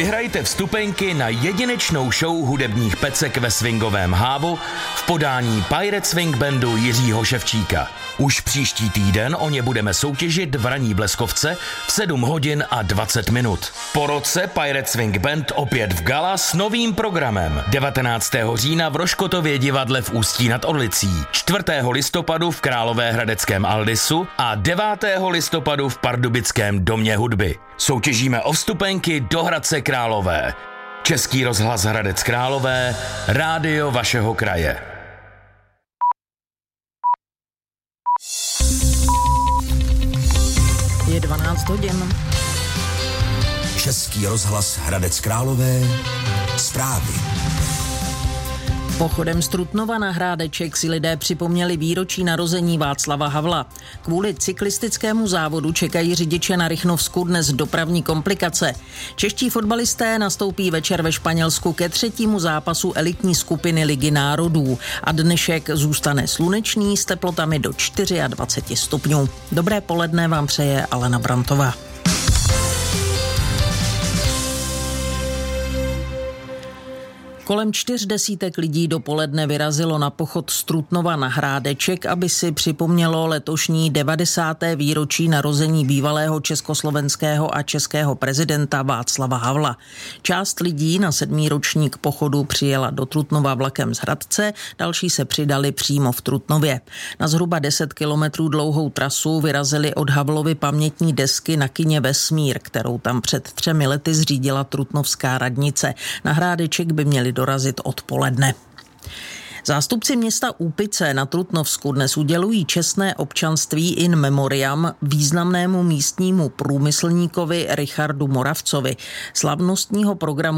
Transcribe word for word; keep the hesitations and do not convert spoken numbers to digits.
Vyhrajte vstupenky na jedinečnou show hudebních pecek ve swingovém hávu v podání Pirate Swing Bandu Jiřího Ševčíka. Už příští týden o ně budeme soutěžit v ranní Bleskovce v sedm hodin a dvacet minut. Po roce Pirate Swing Band opět v gala s novým programem. devatenáctého října v Roškotově divadle v Ústí nad Orlicí, čtvrtého listopadu v Královéhradeckém Aldisu a devátého listopadu v Pardubickém domě hudby. Soutěžíme o vstupenky do Hradce Králové. Český rozhlas Hradec Králové, rádio vašeho kraje. Je dvanáct hodin. Český rozhlas Hradec Králové, zprávy. Pochodem z Trutnova na Hrádeček si lidé připomněli výročí narození Václava Havla. Kvůli cyklistickému závodu čekají řidiče na Rychnovsku dnes dopravní komplikace. Čeští fotbalisté nastoupí večer ve Španělsku ke třetímu zápasu elitní skupiny Ligy národů a dnešek zůstane slunečný s teplotami do dvacet čtyři stupňů. Dobré poledne vám přeje Alena Brantová. Kolem čtyř desítek lidí dopoledne vyrazilo na pochod z Trutnova na Hrádeček, aby si připomnělo letošní devadesáté výročí narození bývalého československého a českého prezidenta Václava Havla. Část lidí na sedmýročník pochodu přijela do Trutnova vlakem z Hradce, další se přidali přímo v Trutnově. Na zhruba deset kilometrů dlouhou trasu vyrazili od Havlovy pamětní desky na kině Vesmír, kterou tam před třemi lety zřídila trutnovská radnice. Na Hrádeček by měli dorazit odpoledne. Zástupci města Úpice na Trutnovsku dnes udělují čestné občanství in memoriam významnému místnímu průmyslníkovi Richardu Moravcovi. Slavnostního programu